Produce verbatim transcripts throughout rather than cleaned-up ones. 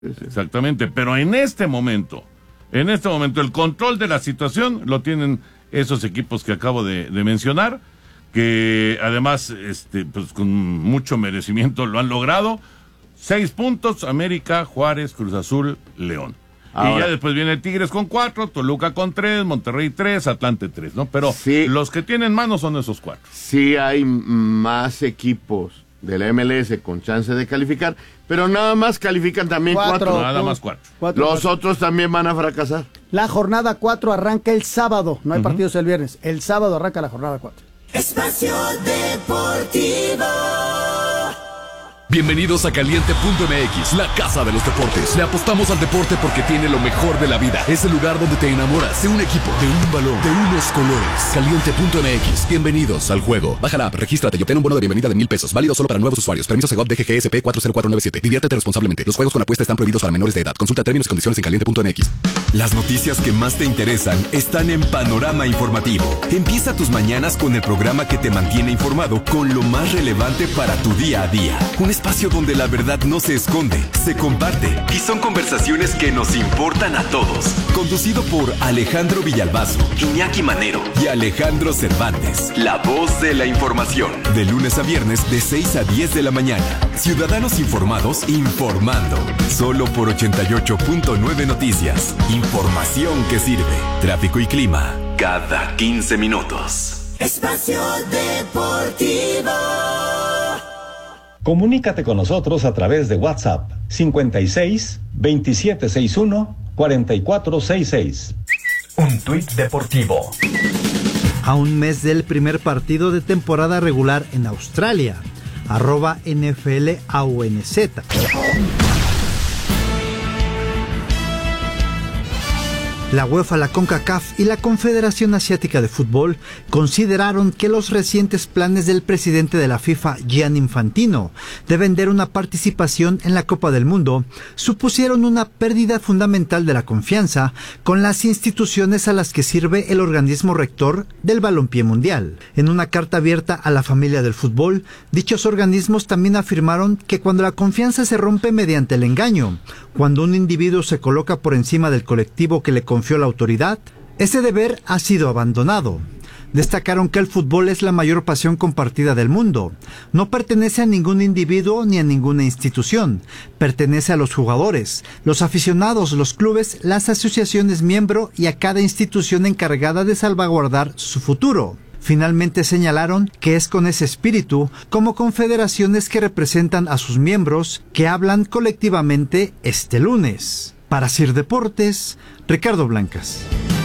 Exactamente, pero en este momento, en este momento, el control de la situación lo tienen esos equipos que acabo de, de mencionar, que además, este, pues con mucho merecimiento lo han logrado. Seis puntos, América, Juárez, Cruz Azul, León. Ahora, y ya después viene Tigres con cuatro, Toluca con tres, Monterrey tres, Atlante tres, ¿no? Pero sí, los que tienen manos son esos cuatro. Sí hay más equipos de la M L S con chance de calificar, pero nada más califican también cuatro. cuatro. Nada más cuatro. cuatro los cuatro. Otros también van a fracasar. La jornada cuatro arranca el sábado, no hay uh-huh. partidos el viernes. El sábado arranca la jornada cuatro. Espacio Deportivo. Bienvenidos a Caliente punto M X, la casa de los deportes. Le apostamos al deporte porque tiene lo mejor de la vida. Es el lugar donde te enamoras de un equipo, de un balón, de unos colores. Caliente punto M X, bienvenidos al juego. Baja la app, regístrate y obtén un bono de bienvenida de mil pesos. Válido solo para nuevos usuarios. Permiso Segov D G G S P cuatro cero cuatro nueve siete. Diviértete responsablemente. Los juegos con apuesta están prohibidos para menores de edad. Consulta términos y condiciones en Caliente punto M X. Las noticias que más te interesan están en Panorama Informativo. Empieza tus mañanas con el programa que te mantiene informado con lo más relevante para tu día a día. Un espacio donde la verdad no se esconde, se comparte y son conversaciones que nos importan a todos. Conducido por Alejandro Villalbazo, Iñaki Manero y Alejandro Cervantes. La voz de la información. De lunes a viernes de seis a diez de la mañana. Ciudadanos informados informando. Solo por ochenta y ocho punto nueve Noticias. Información que sirve. Tráfico y clima cada quince minutos. Espacio Deportivo. Comunícate con nosotros a través de WhatsApp cincuenta y seis, veintisiete sesenta y uno, cuarenta y cuatro sesenta y seis. Un tuit deportivo. A un mes del primer partido de temporada regular en Australia, arroba N F L A U N Z. La UEFA, la CONCACAF y la Confederación Asiática de Fútbol consideraron que los recientes planes del presidente de la FIFA, Gianni Infantino, de vender una participación en la Copa del Mundo supusieron una pérdida fundamental de la confianza con las instituciones a las que sirve el organismo rector del balompié mundial. En una carta abierta a la familia del fútbol, dichos organismos también afirmaron que cuando la confianza se rompe mediante el engaño, cuando un individuo se coloca por encima del colectivo que le confió la autoridad, ese deber ha sido abandonado. Destacaron que el fútbol es la mayor pasión compartida del mundo. No pertenece a ningún individuo ni a ninguna institución. Pertenece a los jugadores, los aficionados, los clubes, las asociaciones miembro y a cada institución encargada de salvaguardar su futuro. Finalmente señalaron que es con ese espíritu, como confederaciones que representan a sus miembros, que hablan colectivamente este lunes. Para Sir Deportes, Ricardo Blancas.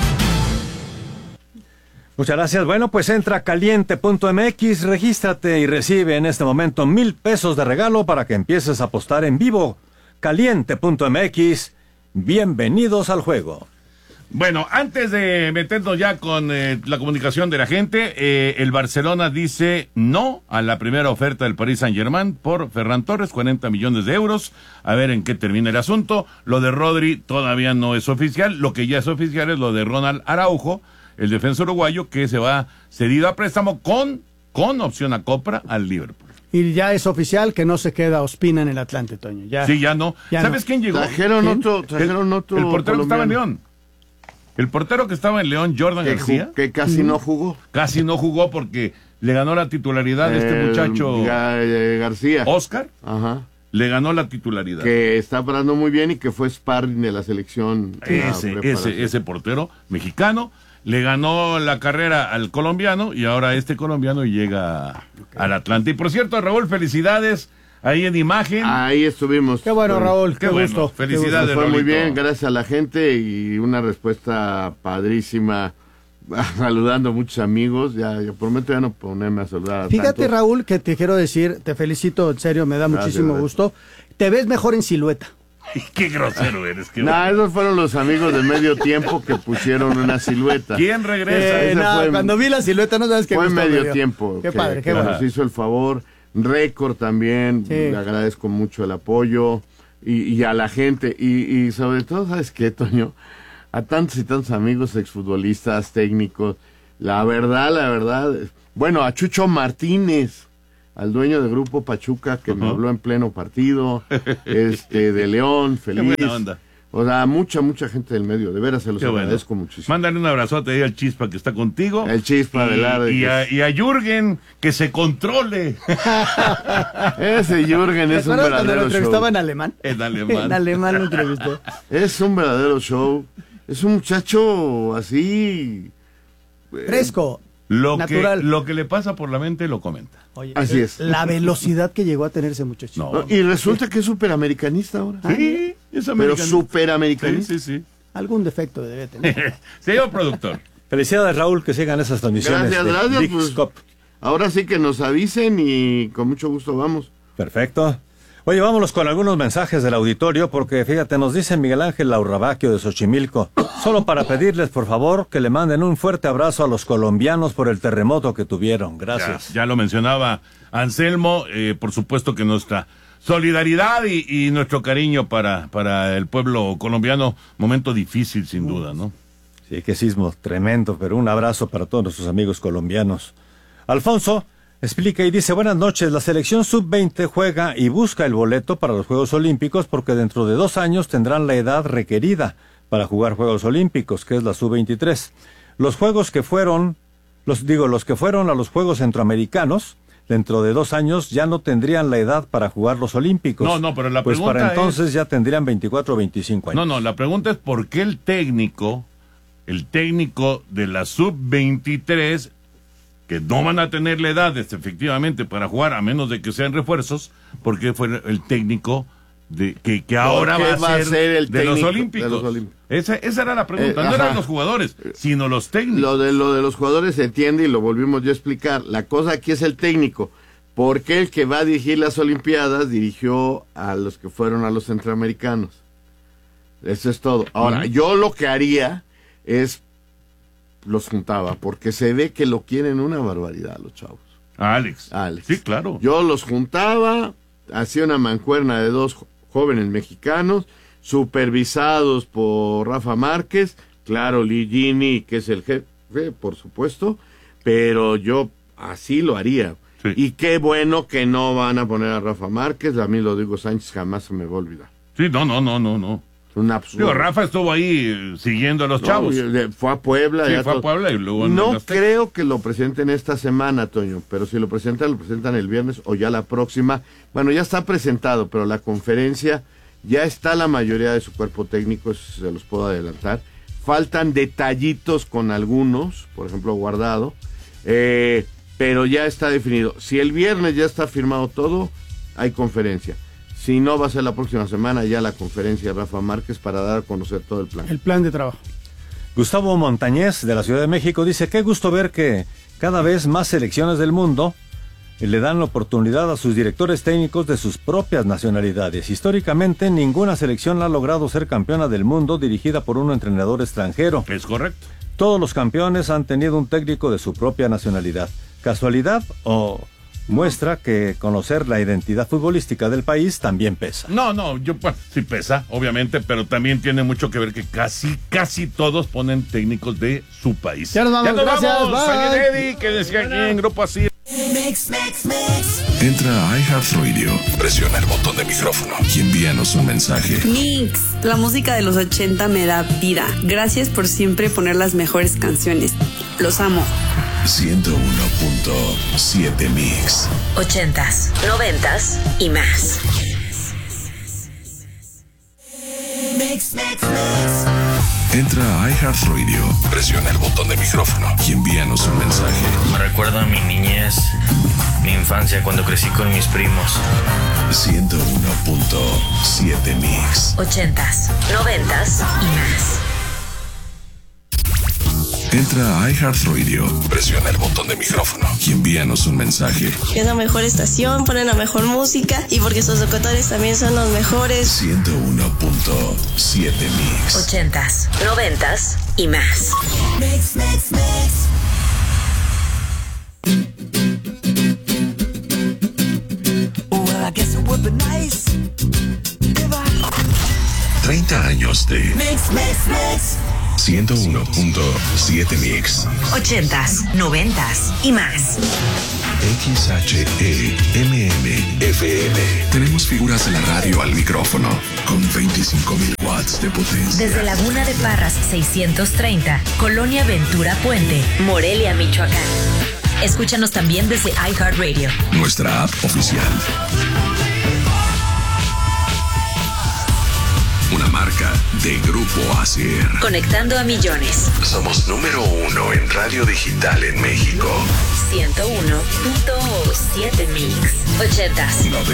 Muchas gracias. Bueno, pues entra a Caliente punto M X, regístrate y recibe en este momento mil pesos de regalo para que empieces a apostar en vivo. Caliente punto M X, bienvenidos al juego. Bueno, antes de meternos ya con eh, la comunicación de la gente, eh, el Barcelona dice no a la primera oferta del Paris Saint-Germain por Ferran Torres, cuarenta millones de euros. A ver en qué termina el asunto. Lo de Rodri todavía no es oficial. Lo que ya es oficial es lo de Ronald Araujo, el defensa uruguayo, que se va cedido a préstamo con, con opción a compra al Liverpool. Y ya es oficial que no se queda Ospina en el Atlante, Toño. Ya, sí, ya no. Ya ¿Sabes no. quién llegó? Trajeron ¿Quién? otro, trajeron el, otro el portero que estaba en León. El portero que estaba en León, Jordan que García. Ju- que casi no jugó. Casi no jugó porque le ganó la titularidad a este Eh, muchacho. Ga- eh, García. Oscar. Ajá. Le ganó la titularidad. Que está parando muy bien y que fue sparring de la selección. Ese, ese, ese portero mexicano le ganó la carrera al colombiano y ahora este colombiano llega okay. al Atlante. Y por cierto, Raúl, felicidades. Ahí en imagen. Ahí estuvimos. Qué bueno, Raúl. Qué, qué bueno. gusto. Felicidades, Fue muy Raulito. bien, gracias a la gente y una respuesta padrísima. Saludando a muchos amigos. Ya, ya prometo ya no ponerme a saludar a Fíjate, tantos. Raúl, que te quiero decir, te felicito, en serio, me da Gracias, muchísimo gracias. gusto. Te ves mejor en silueta. Qué grosero eres. Qué No, bueno. esos fueron los amigos de medio tiempo que pusieron una silueta. ¿Quién regresa? Eh, Ese no, fue- cuando vi la silueta no sabes qué Fue en gusto me medio dio. tiempo. Qué que- padre, qué que bueno. nos hizo el favor. Récord también. Sí. Le agradezco mucho el apoyo. Y, y a la gente. Y, y sobre todo, ¿sabes qué, Toño? A tantos y tantos amigos exfutbolistas, técnicos. La verdad, la verdad. Bueno, a Chucho Martínez. al dueño de Grupo Pachuca, que uh-huh. me habló en pleno partido, este, de León, feliz. Qué buena onda. O sea, mucha, mucha gente del medio, de veras se los Qué agradezco bueno. muchísimo. Mándale un abrazote ahí al Chispa que está contigo. El Chispa y, de la y, a, y a Jürgen, que se controle. Ese Jürgen es un verdadero cuando lo entrevistaba show. en alemán? En alemán. En alemán lo entrevistó. Es un verdadero show. Es un muchacho así... Fresco. Lo natural. que, lo que le pasa por la mente lo comenta. Oye, así es. La velocidad que llegó a tener ese muchacho. No, y resulta que es superamericanista ahora. Sí, es americanista. Pero superamericanista. Sí, sí, sí. Algún defecto debe tener. Señor productor. Felicidades, Raúl, que sigan esas transmisiones. Gracias, de gracias. Leagues Pues, Cup. ahora sí que nos avisen y con mucho gusto vamos. Perfecto. Oye, vámonos con algunos mensajes del auditorio, porque fíjate, nos dice Miguel Ángel Laurrabaquio de Xochimilco, solo para pedirles, por favor, que le manden un fuerte abrazo a los colombianos por el terremoto que tuvieron. Gracias. Ya, ya lo mencionaba Anselmo, eh, por supuesto que nuestra solidaridad y, y nuestro cariño para, para el pueblo colombiano, momento difícil sin duda, ¿no? Sí, qué sismo tremendo, pero un abrazo para todos nuestros amigos colombianos. Alfonso explica y dice, buenas noches, la selección sub veinte juega y busca el boleto para los Juegos Olímpicos porque dentro de dos años tendrán la edad requerida para jugar Juegos Olímpicos, que es la sub veintitrés. Los juegos que fueron, los digo, los que fueron a los Juegos Centroamericanos, dentro de dos años ya no tendrían la edad para jugar los Olímpicos. No, no, pero la pues pregunta para entonces es... ya tendrían veinticuatro o veinticinco años. No, no, la pregunta es por qué el técnico, el técnico de la sub veintitrés, que no van a tener la edad este, efectivamente para jugar, a menos de que sean refuerzos, porque fue el técnico de que, que ahora va a, va a ser, ser el de, los técnico olímpicos. de los olímpicos. Esa, esa era la pregunta, Eh, no ajá. eran los jugadores, sino los técnicos. Lo de, lo de los jugadores se entiende y lo volvimos ya a explicar. La cosa aquí es el técnico, porque el que va a dirigir las Olimpiadas dirigió a los que fueron a los centroamericanos. Eso es todo. Ahora, Uh-huh. yo lo que haría es los juntaba, porque se ve que lo quieren una barbaridad los chavos. Alex. Alex. Sí, claro. Yo los juntaba, hacía una mancuerna de dos jo- jóvenes mexicanos, supervisados por Rafa Márquez, claro, Ligini, que es el jefe, por supuesto, pero yo así lo haría. Sí. Y qué bueno que no van a poner a Rafa Márquez, a mí lo digo Sánchez jamás se me va a olvidar. Sí, no, no, no, no, no. Un absurdo. Digo, Rafa estuvo ahí eh, siguiendo a los No, chavos. y, eh, fue a Puebla. Sí, ya fue a todo. Puebla y luego en No el Azteca. creo que lo presenten esta semana, Toño, pero si lo presentan, lo presentan el viernes o ya la próxima. Bueno, ya está presentado, pero la conferencia ya está la mayoría de su cuerpo técnico, eso se los puedo adelantar. Faltan detallitos con algunos, por ejemplo, Guardado, eh, pero ya está definido. Si el viernes ya está firmado todo, hay conferencia. Si no, va a ser la próxima semana ya la conferencia de Rafa Márquez para dar a conocer todo el plan. El plan de trabajo. Gustavo Montañez, de la Ciudad de México, dice, qué gusto ver que cada vez más selecciones del mundo le dan la oportunidad a sus directores técnicos de sus propias nacionalidades. Históricamente, ninguna selección ha logrado ser campeona del mundo dirigida por un entrenador extranjero. Es correcto. Todos los campeones han tenido un técnico de su propia nacionalidad. ¿Casualidad o muestra que conocer la identidad futbolística del país también pesa? No, no, yo pues, sí pesa, obviamente, pero también tiene mucho que ver que casi, casi todos ponen técnicos de su país. Ya nos vamos, nos gracias, vamos. bye. Soy Eddie, que decía aquí en Grupo Así. Mix, mix, mix. Entra a iHeartRadio, presiona el botón de micrófono y envíanos un mensaje. Mix, la música de los ochenta me da vida. Gracias por siempre poner las mejores canciones. Los amo. ciento uno punto siete Mix. Ochentas, noventas y más. Mix, mix, mix. Entra a iHeartRadio, presiona el botón de micrófono y envíanos un mensaje. Me recuerda a mi niñez, mi infancia cuando crecí con mis primos. ciento uno punto siete Mix. Ochentas, noventas y más. Entra a iHeartRadio, presiona el botón de micrófono y envíanos un mensaje. Es la mejor estación, ponen la mejor música y porque sus locutores también son los mejores. ciento uno punto siete Mix. Ochentas, noventas y más. Mix, mix, mix. Well, I guess it would be nice if I... treinta años de Mix, mix, mix. ciento uno punto siete Mix. Ochentas, noventas y más. X H E M M F M. Tenemos figuras de la radio al micrófono con veinticinco mil watts de potencia. Desde Laguna de Parras seiscientos treinta, Colonia Ventura Puente, Morelia, Michoacán. Escúchanos también desde iHeartRadio, nuestra app oficial. Una marca de Grupo Asier. Conectando a millones. Somos número uno en radio digital en México. ciento uno punto siete Mix. Ochentas. Noventas.